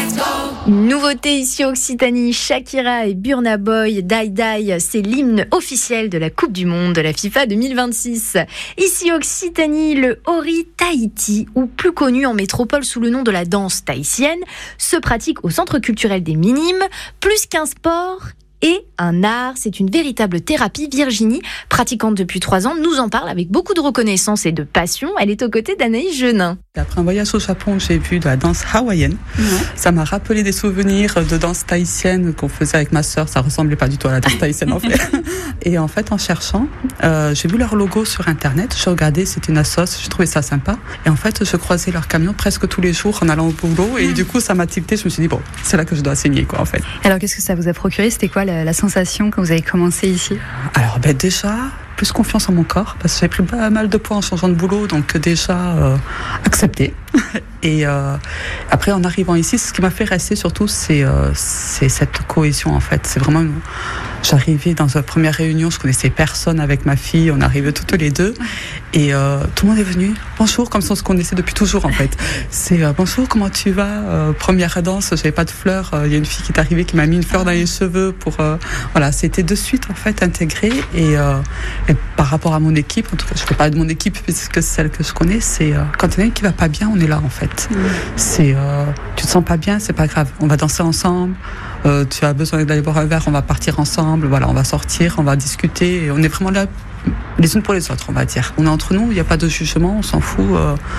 Une nouveauté ici en Occitanie, Shakira et Burna Boy, Die Die, c'est l'hymne officiel de la Coupe du Monde de la FIFA 2026. Ici Occitanie, le Ori Tahiti, ou plus connu en métropole sous le nom de la danse tahitienne, se pratique au Centre culturel des Minimes, plus qu'un sport et un art, c'est une véritable thérapie. Virginie, pratiquante depuis 3 ans, nous en parle avec beaucoup de reconnaissance et de passion. Elle est aux côtés d'Anaïs Genin. Après un voyage au Japon, j'ai vu de la danse hawaïenne. Ça m'a rappelé des souvenirs de danse tahitienne qu'on faisait avec ma sœur. Ça ressemblait pas du tout à la danse tahitienne en fait. Et en fait, en cherchant, j'ai vu leur logo sur internet. Je regardais, c'était une assoce. J'ai trouvé ça sympa. Et en fait, je croisais leur camion presque tous les jours en allant au boulot. Et du coup, ça m'a tilté. Je me suis dit, bon, c'est là que je dois signer, quoi, en fait. Alors, qu'est-ce que ça vous a procuré? C'était quoi la sensation quand vous avez commencé ici? Alors, déjà, plus confiance en mon corps, parce que j'avais pris pas mal de poids en changeant de boulot, donc déjà accepté. Et après, en arrivant ici, ce qui m'a fait rester surtout, c'est cette cohésion en fait. C'est vraiment j'arrivais dans une première réunion, je connaissais personne avec ma fille, on arrivait toutes les deux, et tout le monde est venu. Bonjour, comme si on se connaissait depuis toujours en fait. C'est bonjour, comment tu vas? Première danse, j'avais pas de fleurs. Il y a une fille qui est arrivée qui m'a mis une fleur dans les cheveux pour voilà, c'était de suite en fait intégré. Et par rapport à mon équipe, en tout cas, je ne fais pas de mon équipe puisque c'est celle que je connais, c'est quand il y en a une qui va pas bien, on est là en fait. C'est tu te sens pas bien, c'est pas grave, on va danser ensemble. Tu as besoin d'aller boire un verre, on va partir ensemble, voilà, on va sortir, on va discuter, et on est vraiment là les unes pour les autres, on va dire. On est entre nous, il n'y a pas de jugement, on s'en fout.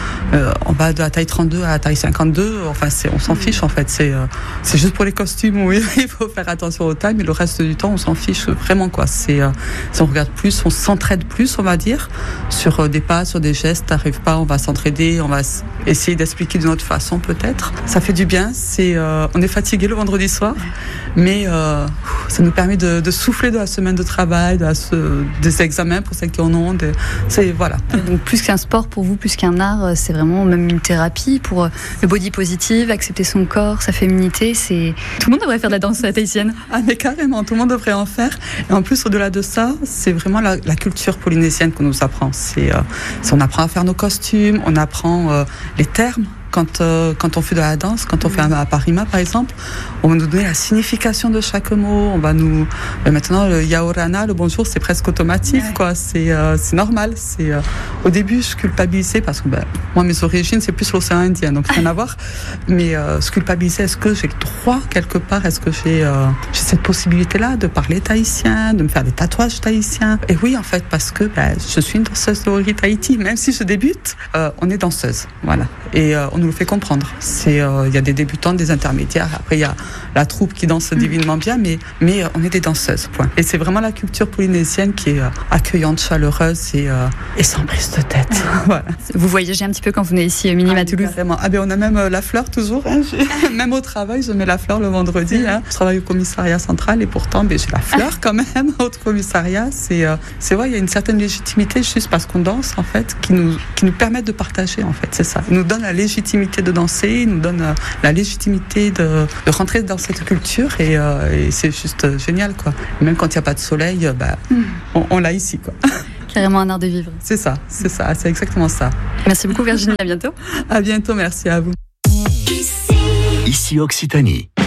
On va de la taille 32 à la taille 52, enfin, on s'en fiche en fait. C'est juste pour les costumes où il faut faire attention aux tailles, mais le reste du temps, on s'en fiche vraiment, quoi. Si on regarde plus, on s'entraide plus, on va dire, sur des pas, sur des gestes. T'arrives pas, on va s'entraider, on va essayer d'expliquer d'une autre façon peut-être. Ça fait du bien. On est fatigué le vendredi soir, mais ça nous permet de souffler de la semaine de travail, des examens pour celles qui en ont. Voilà. Donc plus qu'un sport pour vous, plus qu'un art, c'est vraiment même une thérapie pour le body positive, accepter son corps, sa féminité. Tout le monde devrait faire de la danse tahitienne. Ah mais carrément, tout le monde devrait en faire. Et en plus, au-delà de ça, c'est vraiment la culture polynésienne qu'on nous apprend. On apprend à faire nos costumes, on apprend les termes. Quand on fait de la danse, quand on fait un parima par exemple, on va nous donner la signification de chaque mot. On va maintenant le yaorana, le bonjour, c'est presque automatique, quoi. C'est normal. Au début, je culpabilisais parce que moi mes origines c'est plus l'océan Indien, donc rien à voir. Mais je culpabilisais. Est-ce que j'ai le droit quelque part? Est-ce que j'ai cette possibilité-là de parler tahitien, de me faire des tatouages tahitiens? Et oui, en fait, parce que je suis une danseuse de Ori Tahiti. Même si je débute, on est danseuse, voilà. Et on nous le fait comprendre. Il y a des débutantes, des intermédiaires. Après, il y a la troupe qui danse divinement bien, mais on est des danseuses, point. Et c'est vraiment la culture polynésienne qui est accueillante, chaleureuse et sans prise de tête. Voilà. Vous voyagez un petit peu quand vous venez ici, Minime, à Toulouse? Carrément. On a même la fleur toujours. Hein. Même au travail, je mets la fleur le vendredi. Hein. Je travaille au commissariat central et pourtant, j'ai la fleur quand même au commissariat. C'est vrai, il y a une certaine légitimité juste parce qu'on danse, en fait, qui nous permettent de partager, en fait. C'est ça. Il nous donne la légitimité de danser, il nous donne la légitimité de rentrer dans cette culture et c'est juste génial, quoi. Même quand il n'y a pas de soleil, on l'a ici, quoi. Carrément un art de vivre. C'est ça, c'est exactement ça. Merci beaucoup Virginie, à bientôt. À bientôt, merci à vous. Ici Occitanie.